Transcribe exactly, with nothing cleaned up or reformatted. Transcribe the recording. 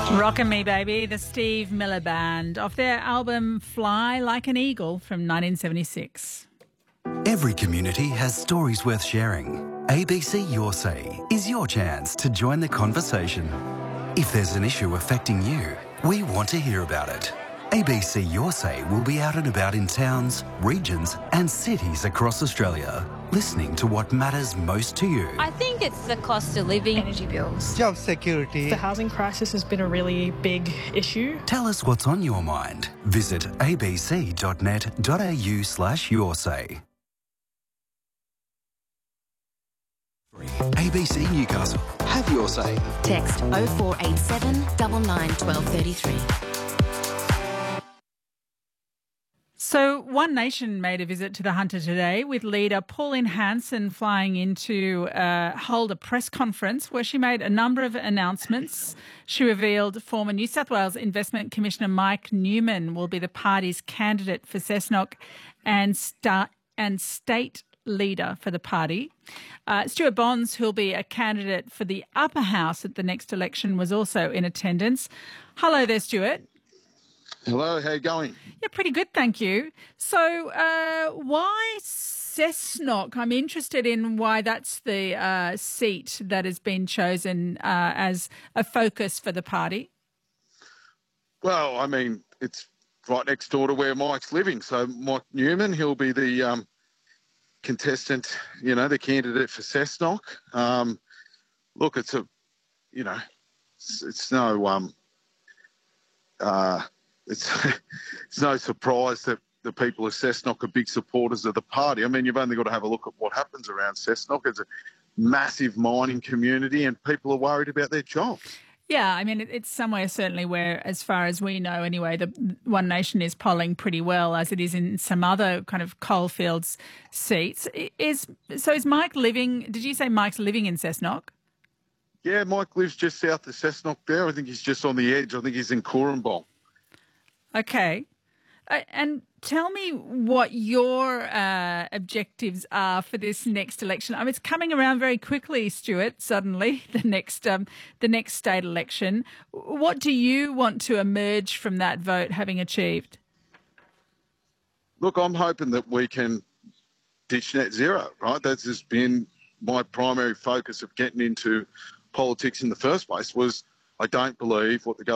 Rockin' Me Baby, the Steve Miller Band, off their album Fly Like an Eagle from nineteen seventy-six. Every community has stories worth sharing. A B C Your Say is your chance to join the conversation. If there's an issue affecting you, we want to hear about it. A B C Your Say will be out and about in towns, regions and cities across Australia, listening to what matters most to you. I think it's the cost of living. Energy bills. Job security. The housing crisis has been a really big issue. Tell us what's on your mind. Visit abc.net.au slash your say. A B C Newcastle. Have your say. Text oh four eight seven nine nine one two three three. So One Nation made a visit to the Hunter today with leader Pauline Hanson flying in to uh, hold a press conference where she made a number of announcements. She revealed former New South Wales Investment Commissioner Mike Newman will be the party's candidate for Cessnock and, sta- and state leader for the party. Uh, Stuart Bonds, who'll be a candidate for the upper house at the next election, was also in attendance. Hello there, Stuart. Hello, how you going? Yeah, pretty good, thank you. So uh, why Cessnock? I'm interested in why that's the uh, seat that has been chosen uh, as a focus for the party. Well, I mean, it's right next door to where Mike's living. So Mike Newman, he'll be the um, contestant, you know, the candidate for Cessnock. Um, look, it's a, you know, it's, it's no... Um, uh, It's, it's no surprise that the people of Cessnock are big supporters of the party. I mean, you've only got to have a look at what happens around Cessnock. It's a massive mining community and people are worried about their jobs. Yeah, I mean, it's somewhere certainly where, as far as we know anyway, the One Nation is polling pretty well, as it is in some other kind of coalfields seats. Is So is Mike living, did you say Mike's living in Cessnock? Yeah, Mike lives just south of Cessnock there. I think he's just on the edge. I think he's in Coorambong. Okay. Uh, and tell me what your uh, objectives are for this next election. I mean, it's coming around very quickly, Stuart, suddenly, the next um, the next state election. What do you want to emerge from that vote having achieved? Look, I'm hoping that we can ditch net zero, right? That's just been my primary focus of getting into politics in the first place. Was I don't believe what the